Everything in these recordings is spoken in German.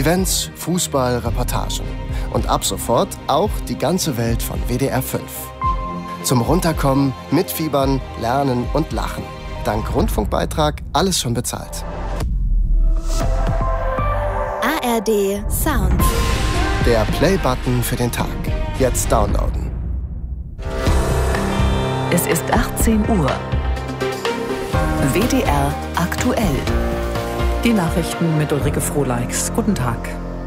Events, Fußball, Reportagen. Und ab sofort auch die ganze Welt von WDR 5. Zum Runterkommen, mitfiebern, lernen und lachen. Dank Rundfunkbeitrag alles schon bezahlt. ARD Sound. Der Play-Button für den Tag. Jetzt downloaden. Es ist 18 Uhr. WDR aktuell. Die Nachrichten mit Ulrike Frohleix. Guten Tag.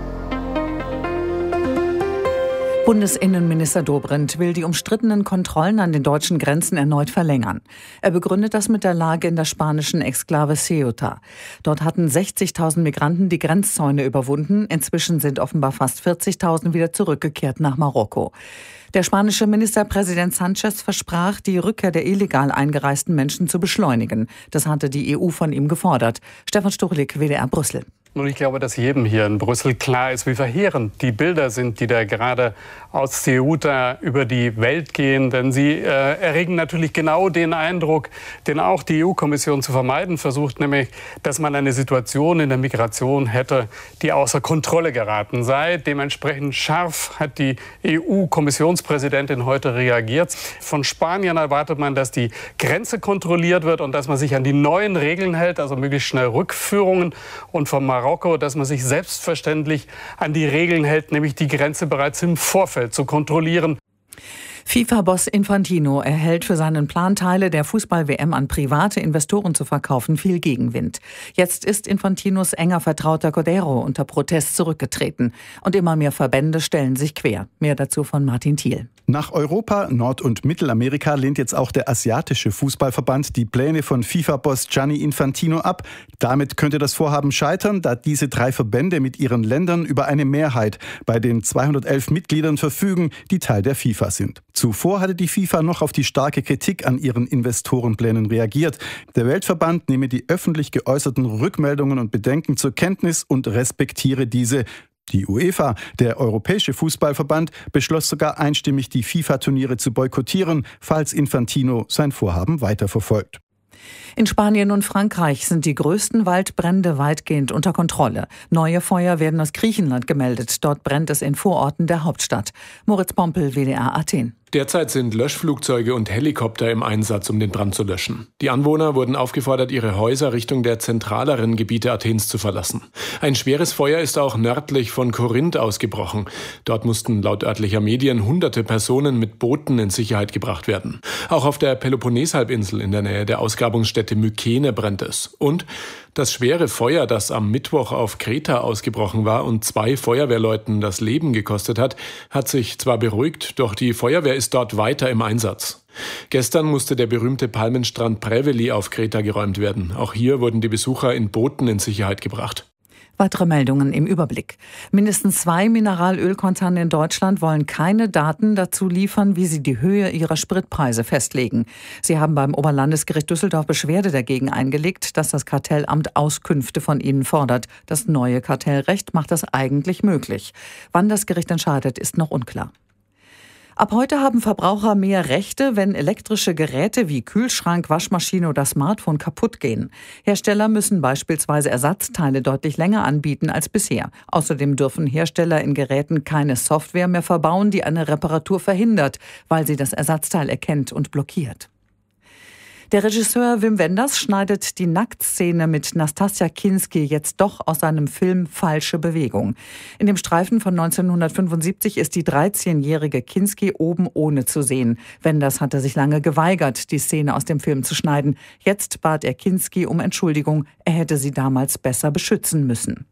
Bundesinnenminister Dobrindt will die umstrittenen Kontrollen an den deutschen Grenzen erneut verlängern. Er begründet das mit der Lage in der spanischen Exklave Ceuta. Dort hatten 60.000 Migranten die Grenzzäune überwunden. Inzwischen sind offenbar fast 40.000 wieder zurückgekehrt nach Marokko. Der spanische Ministerpräsident Sánchez versprach, die Rückkehr der illegal eingereisten Menschen zu beschleunigen. Das hatte die EU von ihm gefordert. Stefan Stuchlik, WDR Brüssel. Nun, ich glaube, dass jedem hier in Brüssel klar ist, wie verheerend die Bilder sind, die da gerade aus Ceuta über die Welt gehen. Denn sie erregen natürlich genau den Eindruck, den auch die EU-Kommission zu vermeiden versucht, nämlich, dass man eine Situation in der Migration hätte, die außer Kontrolle geraten sei. Dementsprechend scharf hat die EU-Kommissionspräsidentin heute reagiert. Von Spanien erwartet man, dass die Grenze kontrolliert wird und dass man sich an die neuen Regeln hält, also möglichst schnell Rückführungen. Und von Marokko, dass man sich selbstverständlich an die Regeln hält, nämlich die Grenze bereits im Vorfeld zu kontrollieren. FIFA-Boss Infantino erhält für seinen Plan, Teile der Fußball-WM an private Investoren zu verkaufen, viel Gegenwind. Jetzt ist Infantinos enger Vertrauter Cordero unter Protest zurückgetreten. Und immer mehr Verbände stellen sich quer. Mehr dazu von Martin Thiel. Nach Europa, Nord- und Mittelamerika lehnt jetzt auch der asiatische Fußballverband die Pläne von FIFA-Boss Gianni Infantino ab. Damit könnte das Vorhaben scheitern, da diese 3 Verbände mit ihren Ländern über eine Mehrheit bei den 211 Mitgliedern verfügen, die Teil der FIFA sind. Zuvor hatte die FIFA noch auf die starke Kritik an ihren Investorenplänen reagiert. Der Weltverband nehme die öffentlich geäußerten Rückmeldungen und Bedenken zur Kenntnis und respektiere diese. Die UEFA, der Europäische Fußballverband, beschloss sogar einstimmig, die FIFA-Turniere zu boykottieren, falls Infantino sein Vorhaben weiterverfolgt. In Spanien und Frankreich sind die größten Waldbrände weitgehend unter Kontrolle. Neue Feuer werden aus Griechenland gemeldet. Dort brennt es in Vororten der Hauptstadt. Moritz Pompel, WDR Athen. Derzeit sind Löschflugzeuge und Helikopter im Einsatz, um den Brand zu löschen. Die Anwohner wurden aufgefordert, ihre Häuser Richtung der zentraleren Gebiete Athens zu verlassen. Ein schweres Feuer ist auch nördlich von Korinth ausgebrochen. Dort mussten laut örtlicher Medien hunderte Personen mit Booten in Sicherheit gebracht werden. Auch auf der Peloponneshalbinsel in der Nähe der Ausgrabungsstätte Mykene brennt es. Und das schwere Feuer, das am Mittwoch auf Kreta ausgebrochen war und 2 Feuerwehrleuten das Leben gekostet hat, hat sich zwar beruhigt, doch die Feuerwehr ist dort weiter im Einsatz. Gestern musste der berühmte Palmenstrand Preveli auf Kreta geräumt werden. Auch hier wurden die Besucher in Booten in Sicherheit gebracht. Weitere Meldungen im Überblick. Mindestens 2 Mineralölkonzerne in Deutschland wollen keine Daten dazu liefern, wie sie die Höhe ihrer Spritpreise festlegen. Sie haben beim Oberlandesgericht Düsseldorf Beschwerde dagegen eingelegt, dass das Kartellamt Auskünfte von ihnen fordert. Das neue Kartellrecht macht das eigentlich möglich. Wann das Gericht entscheidet, ist noch unklar. Ab heute haben Verbraucher mehr Rechte, wenn elektrische Geräte wie Kühlschrank, Waschmaschine oder Smartphone kaputt gehen. Hersteller müssen beispielsweise Ersatzteile deutlich länger anbieten als bisher. Außerdem dürfen Hersteller in Geräten keine Software mehr verbauen, die eine Reparatur verhindert, weil sie das Ersatzteil erkennt und blockiert. Der Regisseur Wim Wenders schneidet die Nacktszene mit Nastassja Kinski jetzt doch aus seinem Film Falsche Bewegung. In dem Streifen von 1975 ist die 13-jährige Kinski oben ohne zu sehen. Wenders hatte sich lange geweigert, die Szene aus dem Film zu schneiden. Jetzt bat er Kinski um Entschuldigung, er hätte sie damals besser beschützen müssen.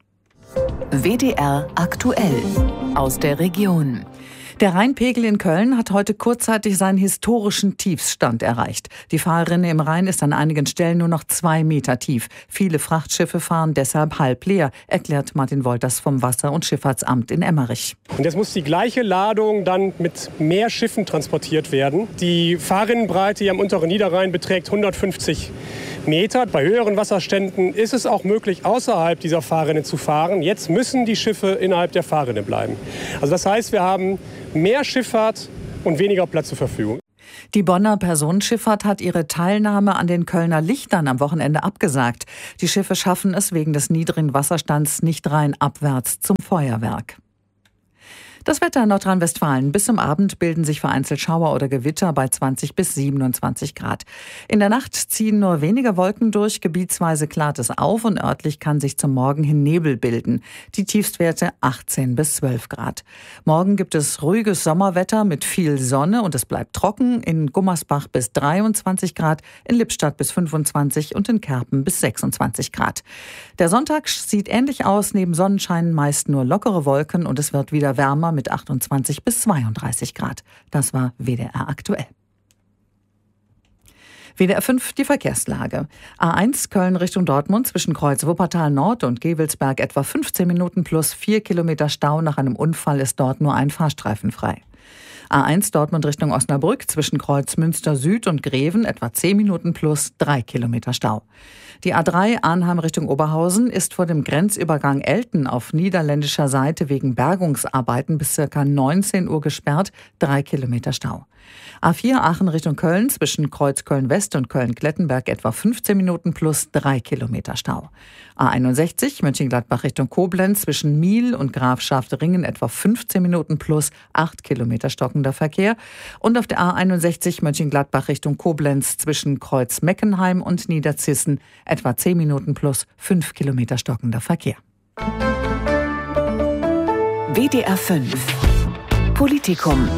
WDR aktuell aus der Region. Der Rheinpegel in Köln hat heute kurzzeitig seinen historischen Tiefstand erreicht. Die Fahrrinne im Rhein ist an einigen Stellen nur noch 2 Meter tief. Viele Frachtschiffe fahren deshalb halb leer, erklärt Martin Wolters vom Wasser- und Schifffahrtsamt in Emmerich. Und jetzt muss die gleiche Ladung dann mit mehr Schiffen transportiert werden. Die Fahrrinnenbreite hier am unteren Niederrhein beträgt 150 Meter. Bei höheren Wasserständen ist es auch möglich, außerhalb dieser Fahrrinne zu fahren. Jetzt müssen die Schiffe innerhalb der Fahrrinne bleiben. Also das heißt, wir haben mehr Schifffahrt und weniger Platz zur Verfügung. Die Bonner Personenschifffahrt hat ihre Teilnahme an den Kölner Lichtern am Wochenende abgesagt. Die Schiffe schaffen es wegen des niedrigen Wasserstands nicht rein abwärts zum Feuerwerk. Das Wetter in Nordrhein-Westfalen. Bis zum Abend bilden sich vereinzelt Schauer oder Gewitter bei 20 bis 27 Grad. In der Nacht ziehen nur wenige Wolken durch, gebietsweise klart es auf und örtlich kann sich zum Morgen hin Nebel bilden. Die Tiefstwerte 18 bis 12 Grad. Morgen gibt es ruhiges Sommerwetter mit viel Sonne und es bleibt trocken. In Gummersbach bis 23 Grad, in Lippstadt bis 25 und in Kerpen bis 26 Grad. Der Sonntag sieht ähnlich aus, neben Sonnenschein meist nur lockere Wolken und es wird wieder wärmer mit 28 bis 32 Grad. Das war WDR aktuell. WDR 5, die Verkehrslage. A1 Köln Richtung Dortmund zwischen Kreuz Wuppertal Nord und Gevelsberg etwa 15 Minuten plus 4 Kilometer Stau. Nach einem Unfall ist dort nur ein Fahrstreifen frei. A1 Dortmund Richtung Osnabrück zwischen Kreuz Münster Süd und Greven etwa 10 Minuten plus 3 Kilometer Stau. Die A3 Arnheim Richtung Oberhausen ist vor dem Grenzübergang Elten auf niederländischer Seite wegen Bergungsarbeiten bis ca. 19 Uhr gesperrt, 3 Kilometer Stau. A4 Aachen Richtung Köln zwischen Kreuz Köln-West und Köln-Klettenberg etwa 15 Minuten plus 3 Kilometer Stau. A61 Mönchengladbach Richtung Koblenz zwischen Miel und Grafschaftringen etwa 15 Minuten plus 8 Kilometer stockender Verkehr. Und auf der A61 Mönchengladbach Richtung Koblenz zwischen Kreuz Meckenheim und Niederzissen etwa 10 Minuten plus 5 Kilometer stockender Verkehr. WDR 5 Politikum.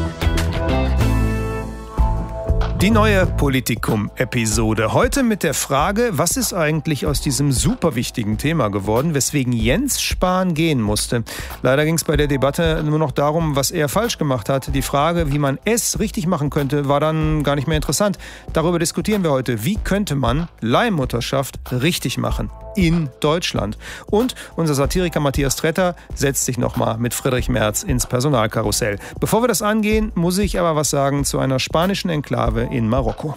Die neue Politikum-Episode. Heute mit der Frage, was ist eigentlich aus diesem super wichtigen Thema geworden, weswegen Jens Spahn gehen musste. Leider ging es bei der Debatte nur noch darum, was er falsch gemacht hat. Die Frage, wie man es richtig machen könnte, war dann gar nicht mehr interessant. Darüber diskutieren wir heute. Wie könnte man Leihmutterschaft richtig machen? In Deutschland. Und unser Satiriker Matthias Tretter setzt sich nochmal mit Friedrich Merz ins Personalkarussell. Bevor wir das angehen, muss ich aber was sagen zu einer spanischen Enklave in Marokko.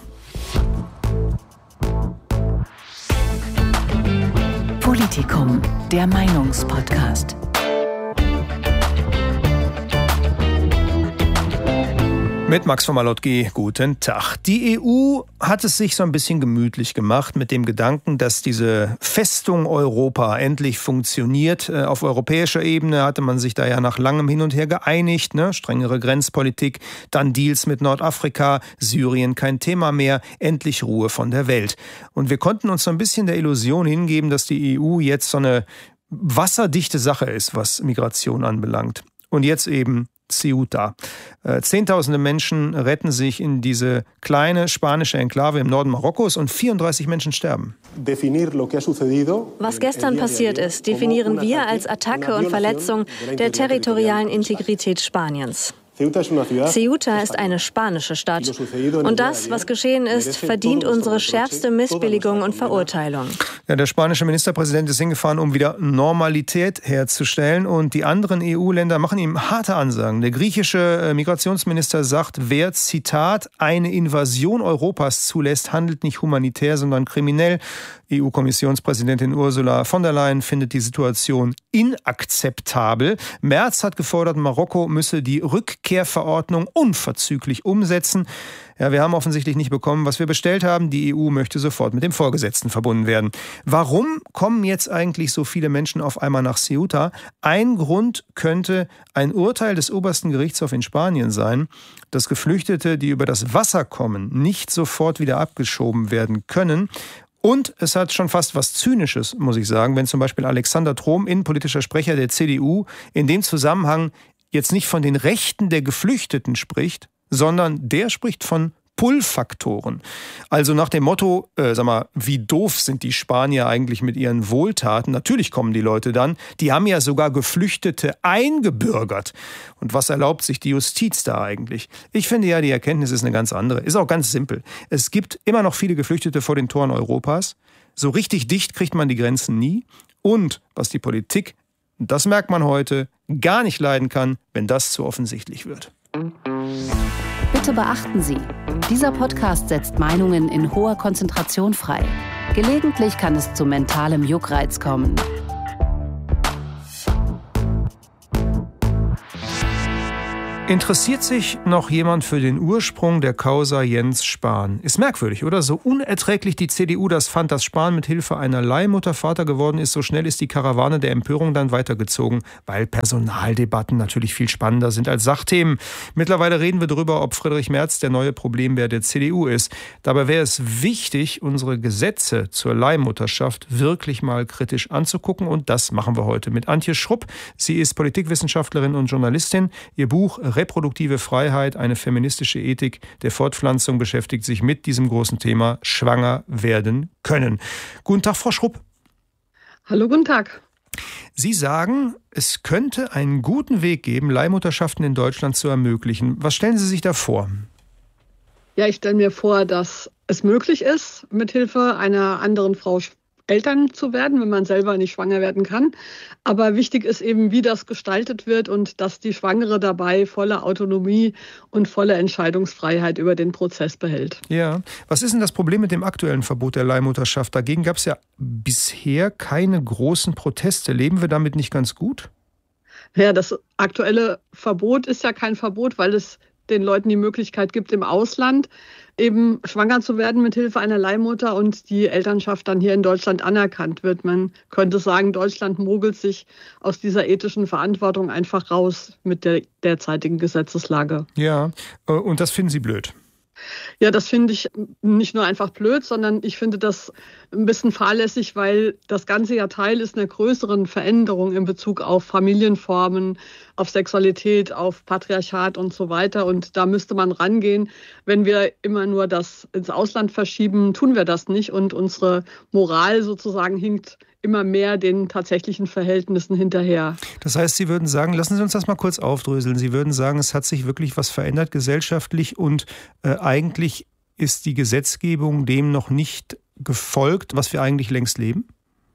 Politikum, der Meinungspodcast. Mit Max von Malotki, guten Tag. Die EU hat es sich so ein bisschen gemütlich gemacht mit dem Gedanken, dass diese Festung Europa endlich funktioniert. Auf europäischer Ebene hatte man sich da ja nach langem Hin und Her geeinigt, ne? Strengere Grenzpolitik, dann Deals mit Nordafrika, Syrien kein Thema mehr, endlich Ruhe von der Welt. Und wir konnten uns so ein bisschen der Illusion hingeben, dass die EU jetzt so eine wasserdichte Sache ist, was Migration anbelangt. Und jetzt eben Ceuta. Zehntausende Menschen retten sich in diese kleine spanische Enklave im Norden Marokkos und 34 Menschen sterben. Was gestern passiert ist, definieren wir als Attacke und Verletzung der territorialen Integrität Spaniens. Ceuta ist eine spanische Stadt. Und das, was geschehen ist, verdient unsere schärfste Missbilligung und Verurteilung. Ja, der spanische Ministerpräsident ist hingefahren, um wieder Normalität herzustellen. Und die anderen EU-Länder machen ihm harte Ansagen. Der griechische Migrationsminister sagt, wer, Zitat, eine Invasion Europas zulässt, handelt nicht humanitär, sondern kriminell. EU-Kommissionspräsidentin Ursula von der Leyen findet die Situation inakzeptabel. Merz hat gefordert, Marokko müsse die Rückkehrverordnung unverzüglich umsetzen. Ja, wir haben offensichtlich nicht bekommen, was wir bestellt haben. Die EU möchte sofort mit dem Vorgesetzten verbunden werden. Warum kommen jetzt eigentlich so viele Menschen auf einmal nach Ceuta? Ein Grund könnte ein Urteil des obersten Gerichtshofs in Spanien sein, dass Geflüchtete, die über das Wasser kommen, nicht sofort wieder abgeschoben werden können. Und es hat schon fast was Zynisches, muss ich sagen, wenn zum Beispiel Alexander Trom, innenpolitischer Sprecher der CDU, in dem Zusammenhang jetzt nicht von den Rechten der Geflüchteten spricht, sondern der spricht von Pull-Faktoren. Also nach dem Motto, wie doof sind die Spanier eigentlich mit ihren Wohltaten? Natürlich kommen die Leute dann. Die haben ja sogar Geflüchtete eingebürgert. Und was erlaubt sich die Justiz da eigentlich? Ich finde ja, die Erkenntnis ist eine ganz andere. Ist auch ganz simpel. Es gibt immer noch viele Geflüchtete vor den Toren Europas. So richtig dicht kriegt man die Grenzen nie. Und was die Politik, das merkt man heute, gar nicht leiden kann, wenn das zu offensichtlich wird. Bitte beachten Sie, dieser Podcast setzt Meinungen in hoher Konzentration frei. Gelegentlich kann es zu mentalem Juckreiz kommen. Interessiert sich noch jemand für den Ursprung der Causa Jens Spahn? Ist merkwürdig, oder? So unerträglich die CDU das fand, dass Spahn mit Hilfe einer Leihmutter Vater geworden ist, so schnell ist die Karawane der Empörung dann weitergezogen, weil Personaldebatten natürlich viel spannender sind als Sachthemen. Mittlerweile reden wir darüber, ob Friedrich Merz der neue Problembär der CDU ist. Dabei wäre es wichtig, unsere Gesetze zur Leihmutterschaft wirklich mal kritisch anzugucken, und das machen wir heute mit Antje Schrupp. Sie ist Politikwissenschaftlerin und Journalistin. Ihr Buch Reproduktive Freiheit, eine feministische Ethik der Fortpflanzung beschäftigt sich mit diesem großen Thema schwanger werden können. Guten Tag, Frau Schrupp. Hallo, guten Tag. Sie sagen, es könnte einen guten Weg geben, Leihmutterschaften in Deutschland zu ermöglichen. Was stellen Sie sich da vor? Ja, ich stelle mir vor, dass es möglich ist, mithilfe einer anderen Frau Eltern zu werden, wenn man selber nicht schwanger werden kann. Aber wichtig ist eben, wie das gestaltet wird und dass die Schwangere dabei volle Autonomie und volle Entscheidungsfreiheit über den Prozess behält. Ja, was ist denn das Problem mit dem aktuellen Verbot der Leihmutterschaft? Dagegen gab es ja bisher keine großen Proteste. Leben wir damit nicht ganz gut? Ja, das aktuelle Verbot ist ja kein Verbot, weil es den Leuten die Möglichkeit gibt, im Ausland eben schwanger zu werden mit Hilfe einer Leihmutter und die Elternschaft dann hier in Deutschland anerkannt wird. Man könnte sagen, Deutschland mogelt sich aus dieser ethischen Verantwortung einfach raus mit der derzeitigen Gesetzeslage. Ja, und das finden Sie blöd? Ja, das finde ich nicht nur einfach blöd, sondern ich finde das ein bisschen fahrlässig, weil das Ganze ja Teil ist einer größeren Veränderung in Bezug auf Familienformen, auf Sexualität, auf Patriarchat und so weiter. Und da müsste man rangehen. Wenn wir immer nur das ins Ausland verschieben, tun wir das nicht. Und unsere Moral sozusagen hinkt immer mehr den tatsächlichen Verhältnissen hinterher. Das heißt, Sie würden sagen, lassen Sie uns das mal kurz aufdröseln. Sie würden sagen, es hat sich wirklich was verändert gesellschaftlich und eigentlich ist die Gesetzgebung dem noch nicht gefolgt, was wir eigentlich längst leben?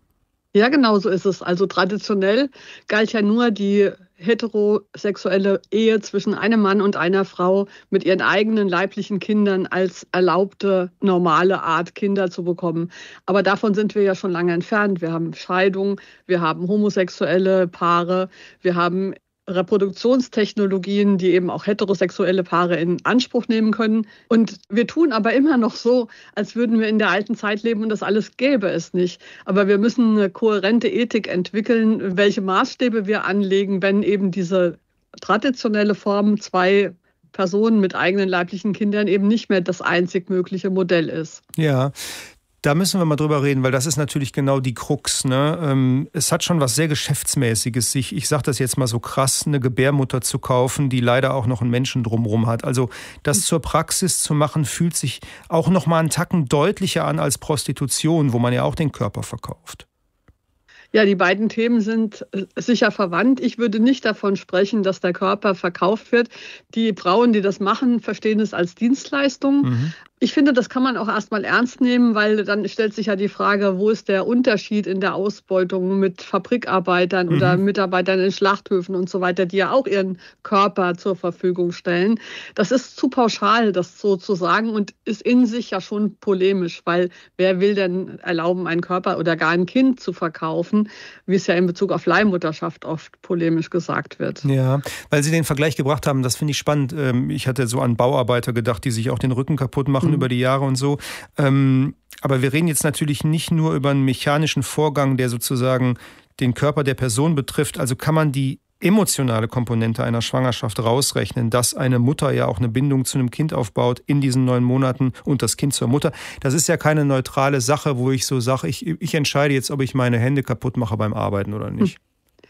Ja, genau so ist es. Also traditionell galt ja nur die heterosexuelle Ehe zwischen einem Mann und einer Frau mit ihren eigenen leiblichen Kindern als erlaubte, normale Art, Kinder zu bekommen. Aber davon sind wir ja schon lange entfernt. Wir haben Scheidung, wir haben homosexuelle Paare, wir haben Reproduktionstechnologien, die eben auch heterosexuelle Paare in Anspruch nehmen können. Und wir tun aber immer noch so, als würden wir in der alten Zeit leben und das alles gäbe es nicht. Aber wir müssen eine kohärente Ethik entwickeln, welche Maßstäbe wir anlegen, wenn eben diese traditionelle Form, zwei Personen mit eigenen leiblichen Kindern, eben nicht mehr das einzig mögliche Modell ist. Ja. Da müssen wir mal drüber reden, weil das ist natürlich genau die Krux. Ne? Es hat schon was sehr Geschäftsmäßiges, sich, ich sage das jetzt mal so krass, eine Gebärmutter zu kaufen, die leider auch noch einen Menschen drumherum hat. Also das zur Praxis zu machen, fühlt sich auch noch mal einen Tacken deutlicher an als Prostitution, wo man ja auch den Körper verkauft. Ja, die beiden Themen sind sicher verwandt. Ich würde nicht davon sprechen, dass der Körper verkauft wird. Die Frauen, die das machen, verstehen es als Dienstleistung. Mhm. Ich finde, das kann man auch erstmal ernst nehmen, weil dann stellt sich ja die Frage, wo ist der Unterschied in der Ausbeutung mit Fabrikarbeitern oder Mitarbeitern in Schlachthöfen und so weiter, die ja auch ihren Körper zur Verfügung stellen. Das ist zu pauschal, das so zu sagen, und ist in sich ja schon polemisch, weil wer will denn erlauben, einen Körper oder gar ein Kind zu verkaufen, wie es ja in Bezug auf Leihmutterschaft oft polemisch gesagt wird. Ja, weil Sie den Vergleich gebracht haben, das finde ich spannend. Ich hatte so an Bauarbeiter gedacht, die sich auch den Rücken kaputt machen über die Jahre und so. Aber wir reden jetzt natürlich nicht nur über einen mechanischen Vorgang, der sozusagen den Körper der Person betrifft. Also kann man die emotionale Komponente einer Schwangerschaft rausrechnen, dass eine Mutter ja auch eine Bindung zu einem Kind aufbaut in diesen 9 Monaten und das Kind zur Mutter. Das ist ja keine neutrale Sache, wo ich so sage, ich entscheide jetzt, ob ich meine Hände kaputt mache beim Arbeiten oder nicht.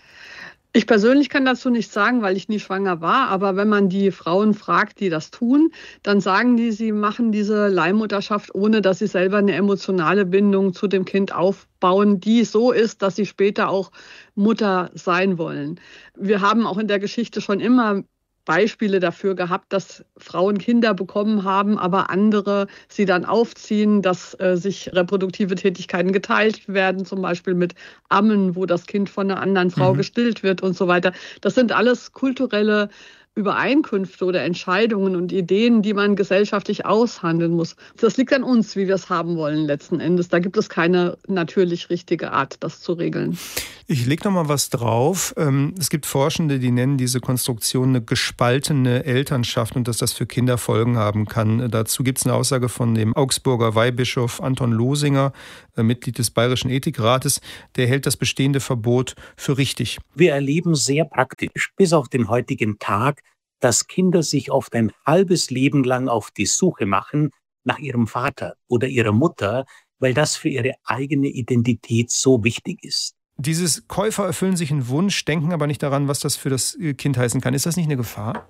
Ich persönlich kann dazu nichts sagen, weil ich nie schwanger war. Aber wenn man die Frauen fragt, die das tun, dann sagen die, sie machen diese Leihmutterschaft, ohne dass sie selber eine emotionale Bindung zu dem Kind aufbauen, die so ist, dass sie später auch Mutter sein wollen. Wir haben auch in der Geschichte schon immer Beispiele dafür gehabt, dass Frauen Kinder bekommen haben, aber andere sie dann aufziehen, dass sich reproduktive Tätigkeiten geteilt werden, zum Beispiel mit Ammen, wo das Kind von einer anderen Frau gestillt wird und so weiter. Das sind alles kulturelle Übereinkünfte oder Entscheidungen und Ideen, die man gesellschaftlich aushandeln muss. Das liegt an uns, wie wir es haben wollen letzten Endes. Da gibt es keine natürlich richtige Art, das zu regeln. Ich lege noch mal was drauf. Es gibt Forschende, die nennen diese Konstruktion eine gespaltene Elternschaft und dass das für Kinder Folgen haben kann. Dazu gibt es eine Aussage von dem Augsburger Weihbischof Anton Losinger, Mitglied des Bayerischen Ethikrates. Der hält das bestehende Verbot für richtig. Wir erleben sehr praktisch bis auf den heutigen Tag, dass Kinder sich oft ein halbes Leben lang auf die Suche machen nach ihrem Vater oder ihrer Mutter, weil das für ihre eigene Identität so wichtig ist. Dieses Käufer erfüllen sich einen Wunsch, denken aber nicht daran, was das für das Kind heißen kann. Ist das nicht eine Gefahr?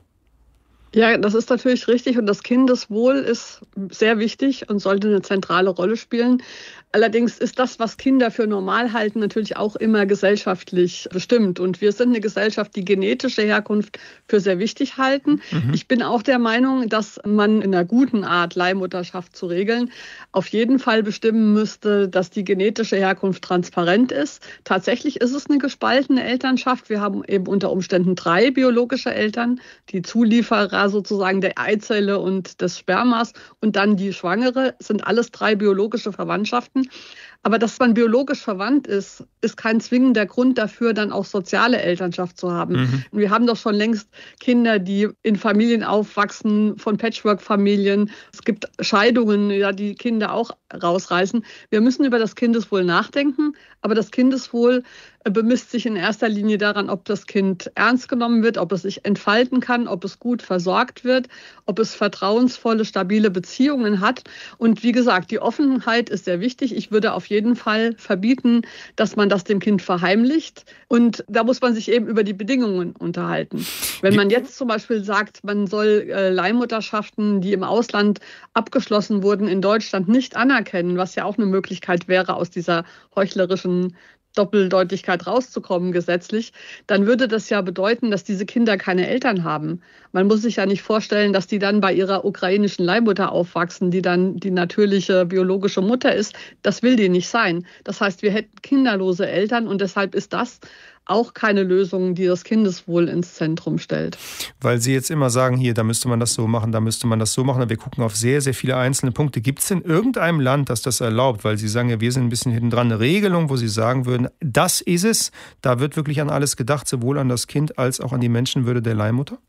Ja, das ist natürlich richtig und das Kindeswohl ist sehr wichtig und sollte eine zentrale Rolle spielen. Allerdings ist das, was Kinder für normal halten, natürlich auch immer gesellschaftlich bestimmt. Und wir sind eine Gesellschaft, die genetische Herkunft für sehr wichtig halten. Ich bin auch der Meinung, dass man in einer guten Art, Leihmutterschaft zu regeln, auf jeden Fall bestimmen müsste, dass die genetische Herkunft transparent ist. Tatsächlich ist es eine gespaltene Elternschaft. Wir haben eben unter Umständen 3 biologische Eltern, die Zulieferer sozusagen der Eizelle und des Spermas und dann die Schwangere, sind alles 3 biologische Verwandtschaften. Aber dass man biologisch verwandt ist, ist kein zwingender Grund dafür, dann auch soziale Elternschaft zu haben. Und wir haben doch schon längst Kinder, die in Familien aufwachsen, von Patchwork-Familien. Es gibt Scheidungen, ja, die Kinder auch rausreißen. Wir müssen über das Kindeswohl nachdenken, aber das Kindeswohl bemisst sich in erster Linie daran, ob das Kind ernst genommen wird, ob es sich entfalten kann, ob es gut versorgt wird, ob es vertrauensvolle, stabile Beziehungen hat. Und wie gesagt, die Offenheit ist sehr wichtig. Ich würde auf jeden Fall verbieten, dass man das dem Kind verheimlicht. Und da muss man sich eben über die Bedingungen unterhalten. Wenn man jetzt zum Beispiel sagt, man soll Leihmutterschaften, die im Ausland abgeschlossen wurden, in Deutschland nicht anerkennen, was ja auch eine Möglichkeit wäre, aus dieser heuchlerischen Doppeldeutigkeit rauszukommen gesetzlich, dann würde das ja bedeuten, dass diese Kinder keine Eltern haben. Man muss sich ja nicht vorstellen, dass die dann bei ihrer ukrainischen Leihmutter aufwachsen, die dann die natürliche biologische Mutter ist. Das will die nicht sein. Das heißt, wir hätten kinderlose Eltern und deshalb ist das auch keine Lösung, die das Kindeswohl ins Zentrum stellt. Weil Sie jetzt immer sagen, hier, da müsste man das so machen, da müsste man das so machen. Wir gucken auf sehr, sehr viele einzelne Punkte. Gibt es in irgendeinem Land, das das erlaubt? Weil Sie sagen ja, wir sind ein bisschen hinten dran, eine Regelung, wo Sie sagen würden, das ist es, da wird wirklich an alles gedacht, sowohl an das Kind als auch an die Menschenwürde der Leihmutter?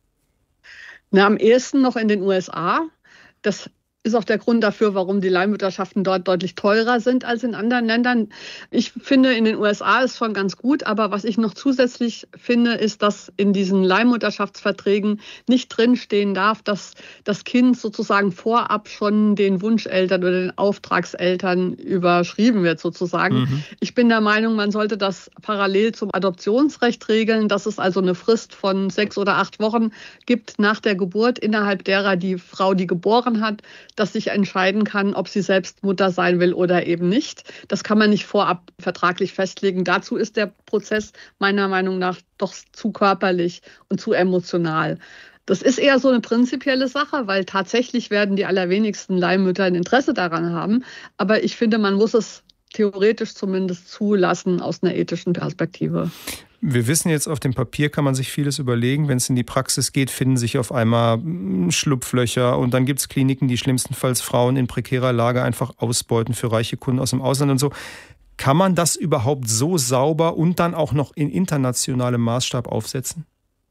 Na, am ehesten noch in den USA. Das ist auch der Grund dafür, warum die Leihmutterschaften dort deutlich teurer sind als in anderen Ländern. Ich finde, in den USA ist schon ganz gut, aber was ich noch zusätzlich finde, ist, dass in diesen Leihmutterschaftsverträgen nicht drinstehen darf, dass das Kind sozusagen vorab schon den Wunscheltern oder den Auftragseltern überschrieben wird sozusagen. Ich bin der Meinung, man sollte das parallel zum Adoptionsrecht regeln, dass es also eine Frist von 6 oder 8 Wochen gibt nach der Geburt, innerhalb derer die Frau, die geboren hat, dass sich entscheiden kann, ob sie selbst Mutter sein will oder eben nicht. Das kann man nicht vorab vertraglich festlegen. Dazu ist der Prozess meiner Meinung nach doch zu körperlich und zu emotional. Das ist eher so eine prinzipielle Sache, weil tatsächlich werden die allerwenigsten Leihmütter ein Interesse daran haben. Aber ich finde, man muss es theoretisch zumindest zulassen aus einer ethischen Perspektive. Wir wissen jetzt, auf dem Papier kann man sich vieles überlegen. Wenn es in die Praxis geht, finden sich auf einmal Schlupflöcher. Und dann gibt es Kliniken, die schlimmstenfalls Frauen in prekärer Lage einfach ausbeuten für reiche Kunden aus dem Ausland und so. Kann man das überhaupt so sauber und dann auch noch in internationalem Maßstab aufsetzen?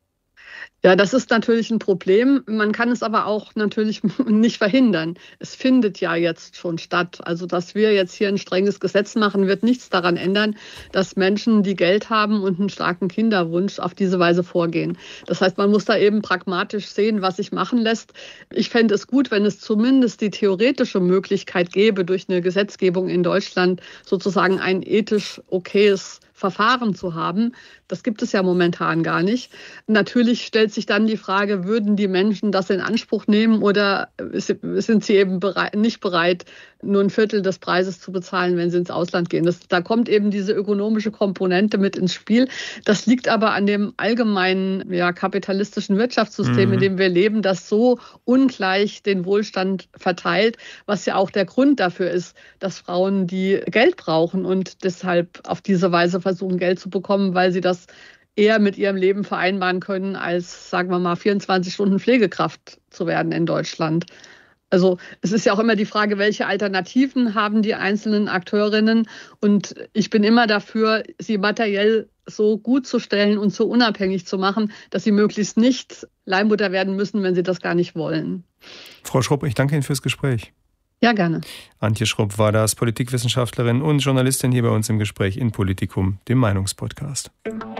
Ja, das ist natürlich ein Problem. Man kann es aber auch natürlich nicht verhindern. Es findet ja jetzt schon statt. Also, dass wir jetzt hier ein strenges Gesetz machen, wird nichts daran ändern, dass Menschen, die Geld haben und einen starken Kinderwunsch, auf diese Weise vorgehen. Das heißt, man muss da eben pragmatisch sehen, was sich machen lässt. Ich fände es gut, wenn es zumindest die theoretische Möglichkeit gäbe, durch eine Gesetzgebung in Deutschland sozusagen ein ethisch okayes Verfahren zu haben. Das gibt es ja momentan gar nicht. Natürlich stellt sich dann die Frage, würden die Menschen das in Anspruch nehmen oder sind sie eben nicht bereit, nur ein Viertel des Preises zu bezahlen, wenn sie ins Ausland gehen. Da kommt eben diese ökonomische Komponente mit ins Spiel. Das liegt aber an dem allgemeinen kapitalistischen Wirtschaftssystem, in dem wir leben, das so ungleich den Wohlstand verteilt, was ja auch der Grund dafür ist, dass Frauen, die Geld brauchen und deshalb auf diese Weise versuchen, Geld zu bekommen, weil sie das eher mit ihrem Leben vereinbaren können, als, sagen wir mal, 24 Stunden Pflegekraft zu werden in Deutschland. Also es ist ja auch immer die Frage, welche Alternativen haben die einzelnen Akteurinnen. Und ich bin immer dafür, sie materiell so gut zu stellen und so unabhängig zu machen, dass sie möglichst nicht Leihmutter werden müssen, wenn sie das gar nicht wollen. Frau Schrupp, ich danke Ihnen fürs Gespräch. Ja, gerne. Antje Schrupp war das, Politikwissenschaftlerin und Journalistin hier bei uns im Gespräch in Politikum, dem Meinungspodcast.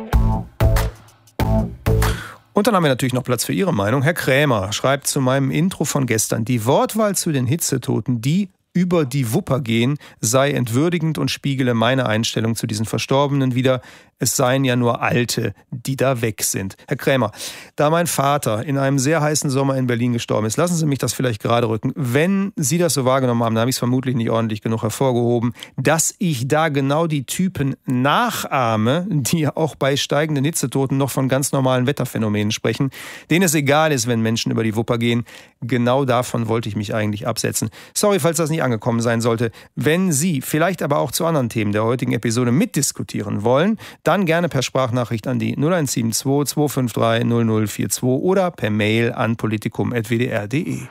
Und dann haben wir natürlich noch Platz für Ihre Meinung. Herr Krämer schreibt zu meinem Intro von gestern: Die Wortwahl zu den Hitzetoten, die über die Wupper gehen, sei entwürdigend und spiegele meine Einstellung zu diesen Verstorbenen wider. Es seien ja nur Alte, die da weg sind. Herr Krämer, da mein Vater in einem sehr heißen Sommer in Berlin gestorben ist, lassen Sie mich das vielleicht gerade rücken. Wenn Sie das so wahrgenommen haben, dann habe ich es vermutlich nicht ordentlich genug hervorgehoben, dass ich da genau die Typen nachahme, die auch bei steigenden Hitzetoten noch von ganz normalen Wetterphänomenen sprechen, denen es egal ist, wenn Menschen über die Wupper gehen. Genau davon wollte ich mich eigentlich absetzen. Sorry, falls das nicht angekommen sein sollte. Wenn Sie vielleicht aber auch zu anderen Themen der heutigen Episode mitdiskutieren wollen, dann gerne per Sprachnachricht an die 0172 253 0042 oder per Mail an politikum@wdr.de.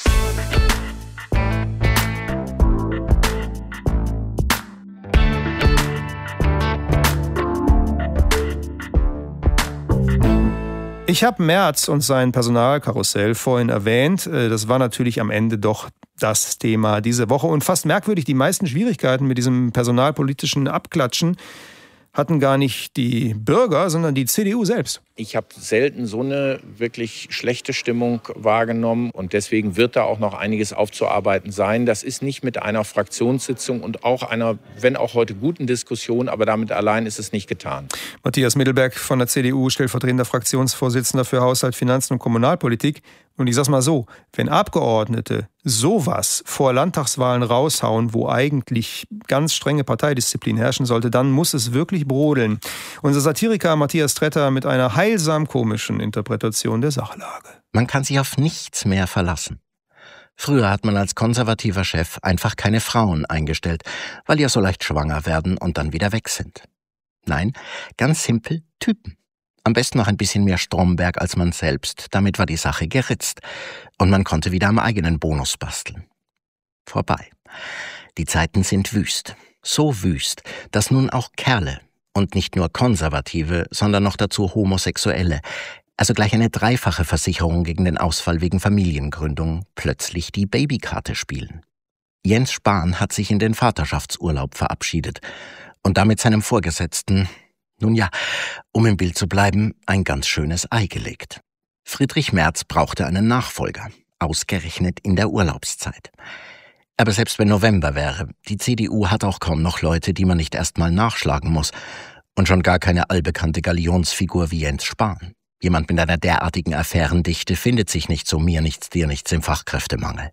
Ich habe Merz und sein Personalkarussell vorhin erwähnt. Das war natürlich am Ende doch das Thema diese Woche. Und fast merkwürdig, die meisten Schwierigkeiten mit diesem personalpolitischen Abklatschen hatten gar nicht die Bürger, sondern die CDU selbst. Ich habe selten so eine wirklich schlechte Stimmung wahrgenommen und deswegen wird da auch noch einiges aufzuarbeiten sein. Das ist nicht mit einer Fraktionssitzung und auch einer, wenn auch heute guten Diskussion, aber damit allein ist es nicht getan. Matthias Mittelberg von der CDU, stellvertretender Fraktionsvorsitzender für Haushalt, Finanzen und Kommunalpolitik. Und ich sag's mal so, wenn Abgeordnete sowas vor Landtagswahlen raushauen, wo eigentlich ganz strenge Parteidisziplin herrschen sollte, dann muss es wirklich brodeln. Unser Satiriker Matthias Tretter mit einer heilsam komischen Interpretation der Sachlage. Man kann sich auf nichts mehr verlassen. Früher hat man als konservativer Chef einfach keine Frauen eingestellt, weil die ja so leicht schwanger werden und dann wieder weg sind. Nein, ganz simpel Typen. Am besten noch ein bisschen mehr Stromberg als man selbst. Damit war die Sache geritzt. Und man konnte wieder am eigenen Bonus basteln. Vorbei. Die Zeiten sind wüst. So wüst, dass nun auch Kerle, und nicht nur Konservative, sondern noch dazu Homosexuelle, also gleich eine dreifache Versicherung gegen den Ausfall wegen Familiengründung, plötzlich die Babykarte spielen. Jens Spahn hat sich in den Vaterschaftsurlaub verabschiedet und damit seinem Vorgesetzten, nun ja, um im Bild zu bleiben, ein ganz schönes Ei gelegt. Friedrich Merz brauchte einen Nachfolger, ausgerechnet in der Urlaubszeit. Aber selbst wenn November wäre, die CDU hat auch kaum noch Leute, die man nicht erst mal nachschlagen muss. Und schon gar keine allbekannte Galionsfigur wie Jens Spahn. Jemand mit einer derartigen Affärendichte findet sich nicht so mir nichts, dir nichts im Fachkräftemangel.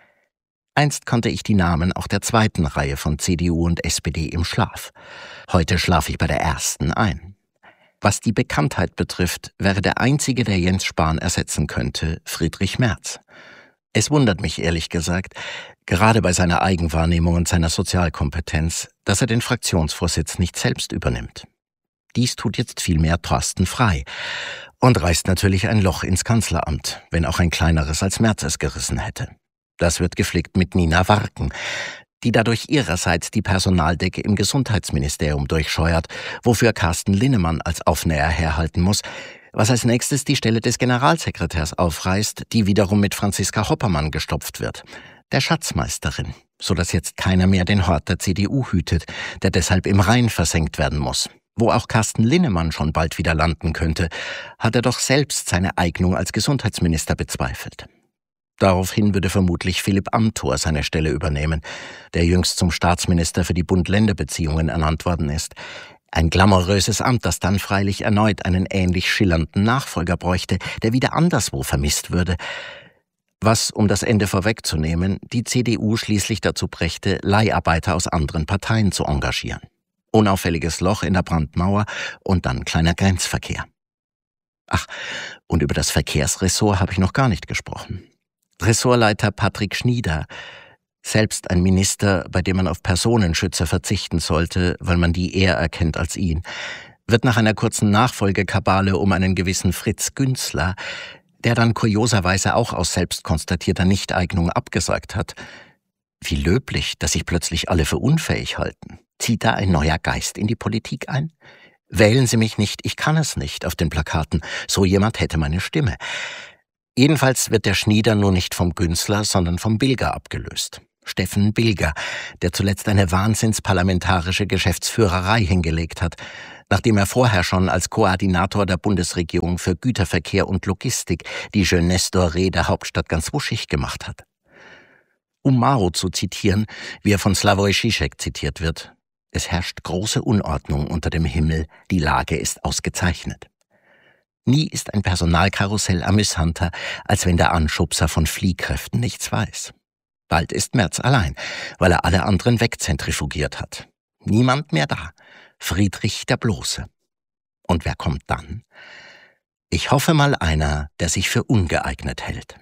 Einst kannte ich die Namen auch der zweiten Reihe von CDU und SPD im Schlaf. Heute schlafe ich bei der ersten ein. Was die Bekanntheit betrifft, wäre der einzige, der Jens Spahn ersetzen könnte, Friedrich Merz. Es wundert mich ehrlich gesagt, gerade bei seiner Eigenwahrnehmung und seiner Sozialkompetenz, dass er den Fraktionsvorsitz nicht selbst übernimmt. Dies tut jetzt vielmehr Thorsten Frey und reißt natürlich ein Loch ins Kanzleramt, wenn auch ein kleineres als Merz es gerissen hätte. Das wird geflickt mit Nina Warken, die dadurch ihrerseits die Personaldecke im Gesundheitsministerium durchscheuert, wofür Carsten Linnemann als Aufnäher herhalten muss, was als nächstes die Stelle des Generalsekretärs aufreißt, die wiederum mit Franziska Hoppermann gestopft wird, der Schatzmeisterin, sodass jetzt keiner mehr den Hort der CDU hütet, der deshalb im Rhein versenkt werden muss. Wo auch Carsten Linnemann schon bald wieder landen könnte, hat er doch selbst seine Eignung als Gesundheitsminister bezweifelt. Daraufhin würde vermutlich Philipp Amthor seine Stelle übernehmen, der jüngst zum Staatsminister für die Bund-Länder-Beziehungen ernannt worden ist. Ein glamouröses Amt, das dann freilich erneut einen ähnlich schillernden Nachfolger bräuchte, der wieder anderswo vermisst würde. Was, um das Ende vorwegzunehmen, die CDU schließlich dazu brächte, Leiharbeiter aus anderen Parteien zu engagieren. Unauffälliges Loch in der Brandmauer und dann kleiner Grenzverkehr. Ach, und über das Verkehrsressort habe ich noch gar nicht gesprochen. Ressortleiter Patrick Schnieder, selbst ein Minister, bei dem man auf Personenschützer verzichten sollte, weil man die eher erkennt als ihn, wird nach einer kurzen Nachfolgekabale um einen gewissen Fritz Günzler, der dann kurioserweise auch aus selbst konstatierter Nichteignung abgesagt hat. Wie löblich, dass sich plötzlich alle für unfähig halten. Zieht da ein neuer Geist in die Politik ein? Wählen Sie mich nicht, ich kann es nicht auf den Plakaten. So jemand hätte meine Stimme. Jedenfalls wird der Schnieder nur nicht vom Günzler, sondern vom Bilger abgelöst. Steffen Bilger, der zuletzt eine wahnsinnsparlamentarische Geschäftsführerei hingelegt hat, nachdem er vorher schon als Koordinator der Bundesregierung für Güterverkehr und Logistik die Jeunesse dorée der Hauptstadt ganz wuschig gemacht hat. Um Mao zu zitieren, wie er von Slavoj Žižek zitiert wird: Es herrscht große Unordnung unter dem Himmel, die Lage ist ausgezeichnet. Nie ist ein Personalkarussell amüsanter, als wenn der Anschubser von Fliehkräften nichts weiß. Bald ist Merz allein, weil er alle anderen wegzentrifugiert hat. Niemand mehr da. Friedrich der Bloße. Und wer kommt dann? Ich hoffe mal einer, der sich für ungeeignet hält.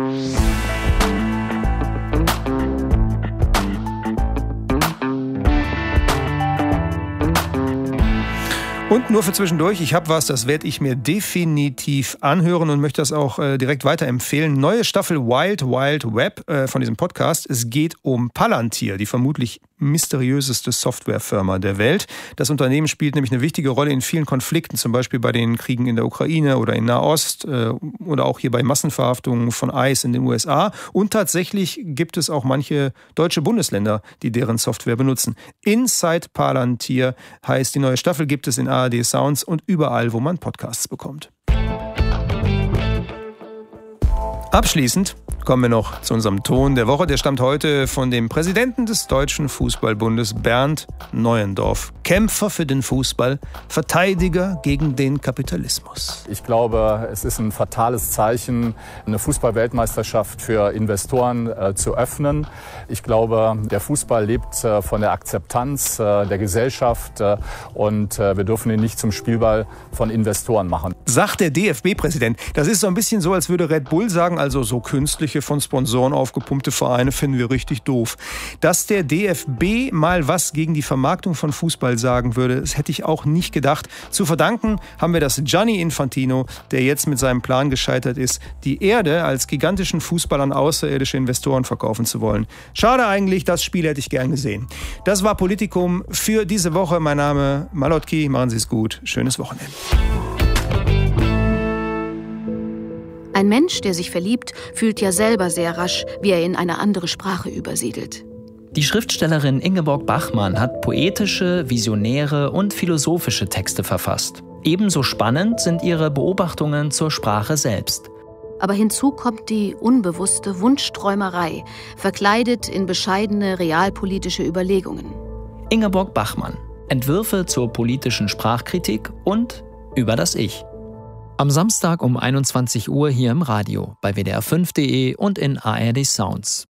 Und nur für zwischendurch, ich habe was, das werde ich mir definitiv anhören und möchte das auch direkt weiterempfehlen. Neue Staffel Wild Wild Web von diesem Podcast. Es geht um Palantir, die vermutlich mysteriöseste Softwarefirma der Welt. Das Unternehmen spielt nämlich eine wichtige Rolle in vielen Konflikten, zum Beispiel bei den Kriegen in der Ukraine oder in Nahost oder auch hier bei Massenverhaftungen von ICE in den USA. Und tatsächlich gibt es auch manche deutsche Bundesländer, die deren Software benutzen. Inside Palantir heißt die neue Staffel, gibt es in ARD Sounds und überall, wo man Podcasts bekommt. Abschließend kommen wir noch zu unserem Ton der Woche. Der stammt heute von dem Präsidenten des Deutschen Fußballbundes, Bernd Neuendorf. Kämpfer für den Fußball, Verteidiger gegen den Kapitalismus. Ich glaube, es ist ein fatales Zeichen, eine Fußball-Weltmeisterschaft für Investoren zu öffnen. Ich glaube, der Fußball lebt von der Akzeptanz der Gesellschaft und wir dürfen ihn nicht zum Spielball von Investoren machen. Sagt der DFB-Präsident. Das ist so ein bisschen so, als würde Red Bull sagen, also so künstliche, von Sponsoren aufgepumpte Vereine finden wir richtig doof. Dass der DFB mal was gegen die Vermarktung von Fußball sagen würde, das hätte ich auch nicht gedacht. Zu verdanken haben wir das Gianni Infantino, der jetzt mit seinem Plan gescheitert ist, die Erde als gigantischen Fußball an außerirdische Investoren verkaufen zu wollen. Schade eigentlich, das Spiel hätte ich gern gesehen. Das war Politikum für diese Woche. Mein Name Malotki, machen Sie es gut. Schönes Wochenende. Ein Mensch, der sich verliebt, fühlt ja selber sehr rasch, wie er in eine andere Sprache übersiedelt. Die Schriftstellerin Ingeborg Bachmann hat poetische, visionäre und philosophische Texte verfasst. Ebenso spannend sind ihre Beobachtungen zur Sprache selbst. Aber hinzu kommt die unbewusste Wunschträumerei, verkleidet in bescheidene realpolitische Überlegungen. Ingeborg Bachmann. Entwürfe zur politischen Sprachkritik und über das Ich. Am Samstag um 21 Uhr hier im Radio, bei WDR5.de und in ARD Sounds.